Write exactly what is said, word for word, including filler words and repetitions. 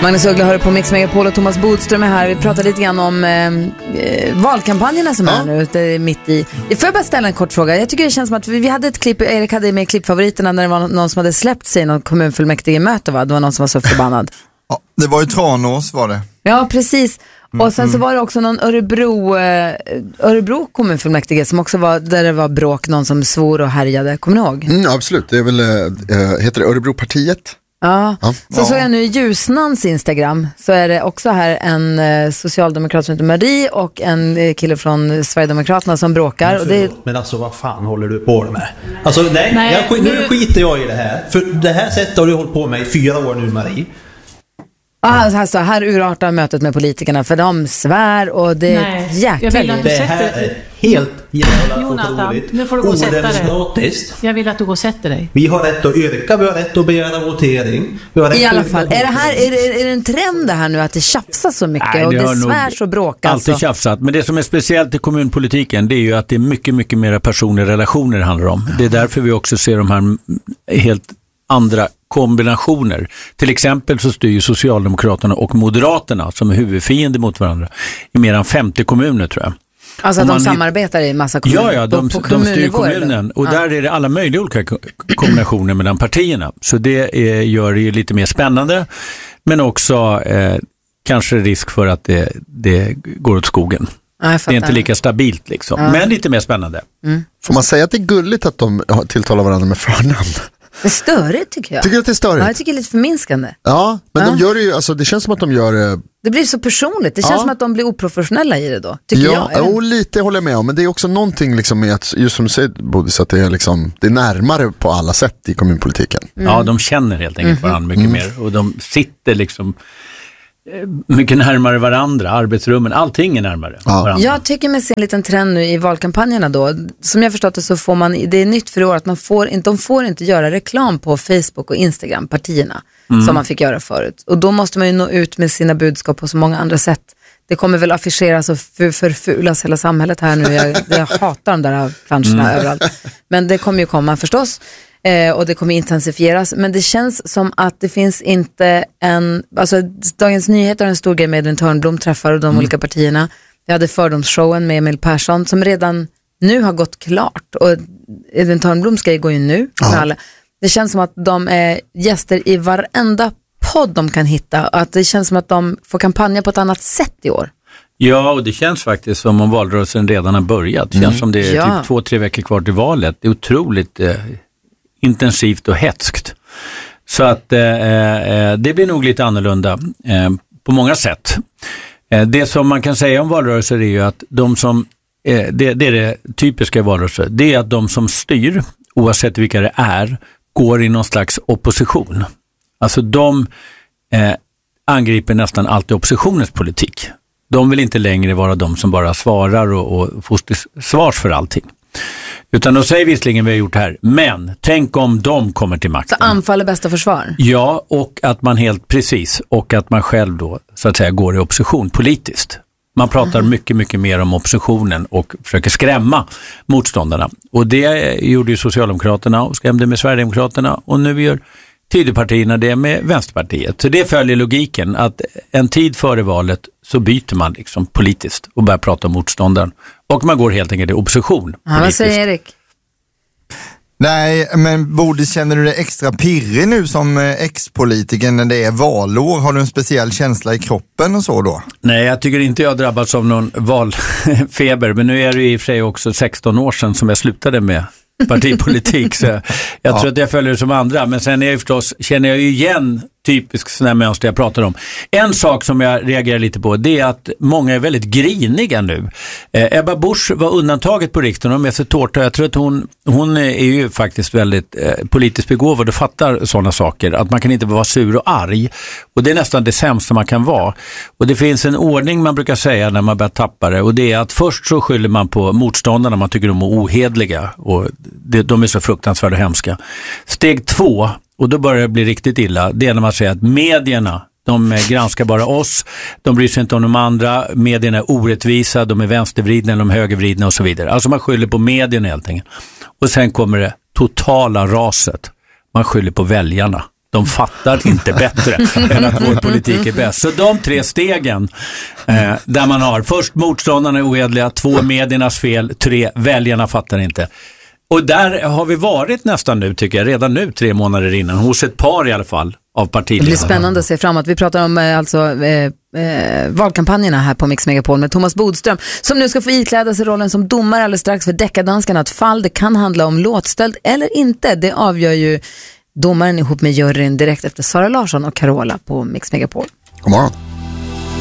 Magnus Uggla hör på Mix Megapol och Thomas Bodström är här. Vi pratar lite grann om eh, valkampanjerna som ja. är nu, det är mitt i. Jag får bara ställa en kort fråga. Jag tycker det känns som att vi, vi hade ett klipp, Erik hade med klippfavoriterna när det var någon som hade släppt sig i någon kommunfullmäktige möte, va? Det var någon som var så förbannad. Ja, det var ju Tranås var det. Ja, precis. Och sen så var det också någon Örebro, eh, Örebro kommunfullmäktige som också var, där det var bråk, någon som svor och härjade. Kommer ni ihåg? Mm, absolut, det är väl, äh, heter det Örebropartiet? Ja, ja. Så ja. såg jag nu i Ljusnans Instagram så är det också här en eh, socialdemokrat som heter Marie och en eh, kille från Sverigedemokraterna som bråkar. Och det... Men alltså vad fan håller du på med? Alltså nej, nej jag, nu nu... skiter jag i det här. För det här sättet har du hållit på med i fyra år nu, Marie. Ah, här, så här urartar mötet med politikerna för de svär och det är jäkla. Det här är helt jävla Jonathan, nu får du gå och sätta dig. Jag vill att du går och sätter dig. Vi har rätt att yrka, vi har rätt att begära votering. Vi har rätt I alla att fall, är det här är det, är det en trend det här nu att det tjafsas så mycket? Nej, och det, det svärs och bråkas? Alltid tjafsat, men det som är speciellt i kommunpolitiken det är ju att det är mycket, mycket mer personliga relationer det handlar om. Det är därför vi också ser de här helt andra kombinationer. Till exempel så styr ju Socialdemokraterna och Moderaterna som är huvudfiender mot varandra i mer än femtio kommuner tror jag. Alltså att de samarbetar i massa kommuner? Ja, ja de, på, på de styr kommunen och ja. där är det alla möjliga olika kombinationer mellan partierna. Så det är, gör det ju lite mer spännande men också eh, kanske risk för att det, det går åt skogen. Ja, det är inte lika stabilt liksom, ja. men lite mer spännande. Mm. Får man säga att det är gulligt att de tilltalar varandra med förnamn? Det är störigt tycker jag. Tycker du att det är störigt? Ja, jag tycker det är lite förminskande. Ja, men ja. de gör det ju, alltså det känns som att de gör det... Det blir så personligt, det känns ja. som att de blir oprofessionella i det då, tycker ja, jag. Ja, och lite håller jag med om, men det är också någonting liksom med att, just som du säger Bodis, att det är liksom, det är närmare på alla sätt i kommunpolitiken. Mm. Ja, de känner helt enkelt mm. varandra mycket mm. mer och de sitter liksom mycket närmare varandra, arbetsrummen, allting är närmare ja. varandra. Jag tycker mig se en liten trend nu i valkampanjerna då. Som jag förstått det så får man, det är nytt för i år att man får inte, de får inte göra reklam på Facebook och Instagram, partierna, mm. som man fick göra förut. Och då måste man ju nå ut med sina budskap på så många andra sätt. Det kommer väl affischeras och för, förfulas hela samhället här nu. Jag, jag hatar de där planscherna mm. överallt. Men det kommer ju komma förstås. Eh, och det kommer intensifieras. Men det känns som att det finns inte en... Alltså Dagens Nyheter har en stor grej med Edvin Törnblom träffar och de mm. olika partierna. Jag hade fördomsshowen med Emil Persson som redan nu har gått klart. Och Edvin Törnbloms grej går ju nu. Ja. Alla. Det känns som att de är gäster i varenda podd de kan hitta. Att det känns som att de får kampanja på ett annat sätt i år. Ja, och det känns faktiskt som om valrörelsen redan har börjat. Det känns mm. som det är ja. typ två, tre veckor kvar till valet. Det är otroligt... Eh, intensivt och hetskt. Så att eh, det blir nog lite annorlunda eh, på många sätt. Eh, det som man kan säga om valrörelser är ju att de som, eh, det, det är det typiska i valrörelser, det är att de som styr, oavsett vilka det är, går i någon slags opposition. Alltså de eh, angriper nästan alltid oppositionens politik. De vill inte längre vara de som bara svarar och, och får svars för allting. Utan de säger visserligen vi har gjort här, men tänk om de kommer till makten. Så anfall är bästa försvar? Ja, och att man helt precis, och att man själv då så att säga går i opposition politiskt. Man pratar mm. mycket, mycket mer om oppositionen och försöker skrämma motståndarna. Och det gjorde ju Socialdemokraterna och skrämde med Sverigedemokraterna och nu gör Tidöpartierna det med Vänsterpartiet. Så det följer logiken att en tid före valet så byter man liksom politiskt och börjar prata om motståndaren. Och man går helt enkelt i opposition. Ja, vad säger Erik? Nej, men Bodis, känner du det extra pirrig nu som ex-politiker när det är valår? Har du en speciell känsla i kroppen och så då? Nej, jag tycker inte jag drabbats av någon valfeber. Men nu är det i och för sig också sexton år sedan som jag slutade med partipolitik. Så jag ja. tror att jag följer det som andra. Men sen är jag förstås, känner jag ju igen typiskt sådana mönster jag pratar om. En sak som jag reagerar lite på, det är att många är väldigt griniga nu. Eh, Ebba Busch var undantaget på riksdagen och med sig tårta. Jag tror att hon, hon är ju faktiskt väldigt eh, politiskt begåvad och fattar sådana saker. Att man kan inte vara sur och arg. Och det är nästan det sämsta man kan vara. Och det finns en ordning man brukar säga när man börjar tappa det. Och det är att först så skyller man på motståndarna. Man tycker de är ohedliga. Och det, de är så fruktansvärda och hemska. Steg två, och då börjar det bli riktigt illa, det är när man säger att medierna, de granskar bara oss, de bryr sig inte om de andra, medierna är orättvisa, de är vänstervridna, de är högervridna och så vidare. Alltså man skyller på medierna helt enkelt. Och sen kommer det totala raset. Man skyller på väljarna. De fattar inte bättre än att vår politik är bäst. Så de tre stegen eh, där man har först motståndarna är ohederliga, två mediernas fel, tre väljarna fattar inte. Och där har vi varit nästan nu tycker jag, redan nu tre månader innan, hos ett par i alla fall av partiledarna. Det blir spännande att se framåt. Vi pratar om eh, alltså eh, eh, valkampanjerna här på Mix Megapol med Thomas Bodström som nu ska få ikläda sig rollen som domare alldeles strax för Deckardanskarna. Ett fall, det kan handla om låtstöld eller inte. Det avgör ju domaren ihop med juryn direkt efter Sara Larsson och Carola på Mix Megapol. God morgon.